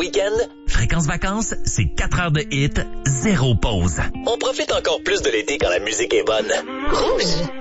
week-end? Fréquence Vacances, c'est 4 heures de hit, 0 pause. On profite encore plus de l'été quand la musique est bonne. Rouge.